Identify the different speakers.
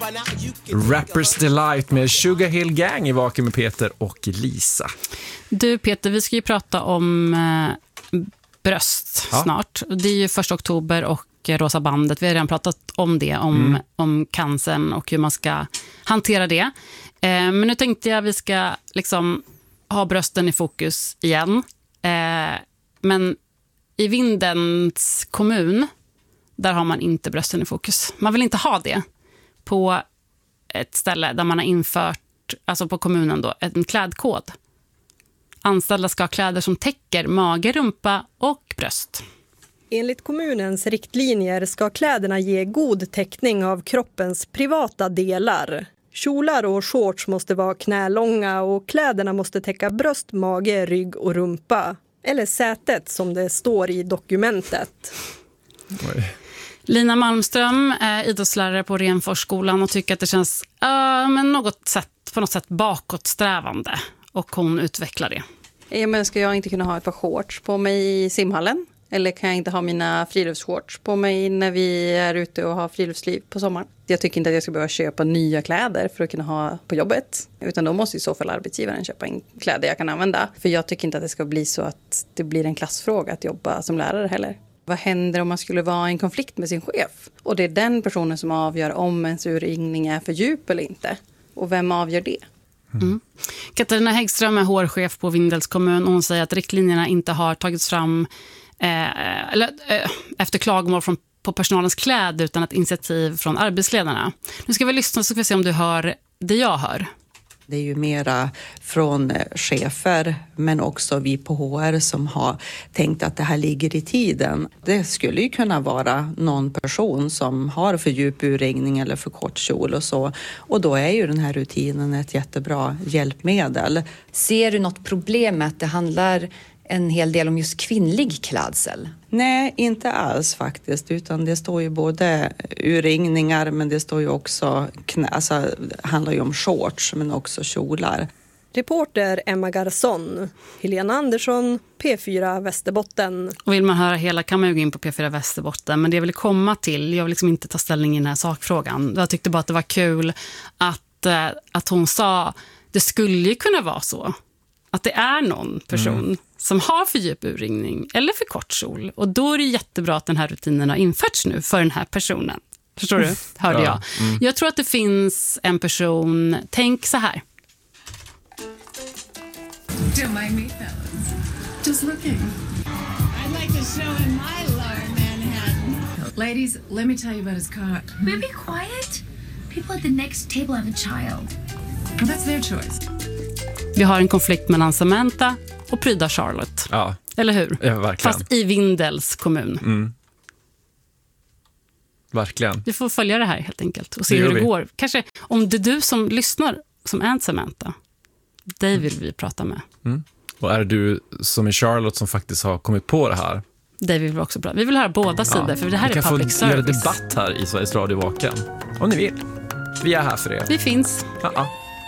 Speaker 1: Rappers Delight med Sugar Hill Gang i Vaken med Peter och Lisa.
Speaker 2: Du Peter, vi ska ju prata om bröst snart. Det är ju 1 oktober och Rosa bandet. Vi har redan pratat om det, om cancern och hur man ska hantera det. Men nu tänkte jag att vi ska liksom ha brösten i fokus igen. Men i Vindelns kommun, där har man inte brösten i fokus. Man vill inte ha det på ett ställe där man har infört, alltså på kommunen då, en klädkod. Anställda ska ha kläder som täcker mage, rumpa och bröst.
Speaker 3: Enligt kommunens riktlinjer ska kläderna ge god täckning av kroppens privata delar. Kjolar och shorts måste vara knälånga och kläderna måste täcka bröst, mage, rygg och rumpa. Eller sätet som det står i dokumentet.
Speaker 1: Oj.
Speaker 2: Lina Malmström är idrottslärare på Renforsskolan och tycker att det känns på något sätt bakåtsträvande. Och hon utvecklar det.
Speaker 4: Ja, men ska jag inte kunna ha ett par shorts på mig i simhallen? Eller kan jag inte ha mina friluftsshorts på mig när vi är ute och har friluftsliv på sommaren? Jag tycker inte att jag ska behöva köpa nya kläder för att kunna ha på jobbet. Utan då måste i så fall arbetsgivaren köpa in kläder jag kan använda. För jag tycker inte att det ska bli så att det blir en klassfråga att jobba som lärare heller. Vad händer om man skulle vara i en konflikt med sin chef? Och det är den personen som avgör om ens urringning är för djup eller inte. Och vem avgör det?
Speaker 2: Katarina Häggström är HR-chef på Vindels kommun och hon säger att riktlinjerna inte har tagits fram efter klagomål på personalens kläder utan ett initiativ från arbetsledarna. Nu ska vi lyssna så ska vi se om du hör det jag hör.
Speaker 5: Det är ju mera från chefer men också vi på HR som har tänkt att det här ligger i tiden. Det skulle ju kunna vara någon person som har för djup urringning eller för kort kjol och så. Och då är ju den här rutinen ett jättebra hjälpmedel.
Speaker 6: Ser du något problem med att det handlar en hel del om just kvinnlig klädsel?
Speaker 5: Nej, inte alls faktiskt, utan det står ju både urringningar men det står ju också, det handlar ju om shorts men också kjolar.
Speaker 3: Reporter Emma Garson, Helena Andersson, P4 Västerbotten.
Speaker 2: Och vill man höra hela kan man ju gå in på P4 Västerbotten, men det jag vill komma till, jag vill liksom inte ta ställning i den här sakfrågan. Jag tyckte bara att det var kul att hon sa, det skulle ju kunna vara så att det är någon person som har för djup urringning eller för kort kjol. Och då är det jättebra att den här rutinen har införts nu för den här personen. Förstår du? Hörde jag. Jag tror att det finns en person, tänk så här.
Speaker 7: Don't mind me, fellas. Just looking. I'd like to show him my lower Manhattan. Ladies, let me tell you about his car.
Speaker 8: Will be quiet? People at the next table have a child.
Speaker 7: Well, that's their choice.
Speaker 2: Vi har en konflikt mellan Samantha och pryda Charlotte.
Speaker 1: Ja.
Speaker 2: Eller hur?
Speaker 1: Ja, verkligen.
Speaker 2: Fast i Vindels kommun.
Speaker 1: Verkligen.
Speaker 2: Vi får följa det här helt enkelt och se hur det går. Kanske om det är du som lyssnar som är en Samantha. Dig vill vi prata med.
Speaker 1: Och är det du som är Charlotte som faktiskt har kommit på det här?
Speaker 2: Dig vill vi också prata. Vi vill höra båda sidor för det här är public service.
Speaker 1: Vi kan få göra debatt här i Sveriges Radio Vaken. Om ni vill. Vi är här för er.
Speaker 2: Vi finns.
Speaker 1: Ja.